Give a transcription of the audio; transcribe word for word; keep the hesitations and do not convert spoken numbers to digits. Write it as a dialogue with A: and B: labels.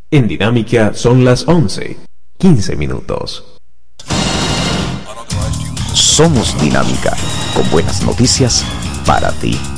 A: En Dinámica son las once, quince minutos.
B: Somos Dinámica, con buenas noticias para ti.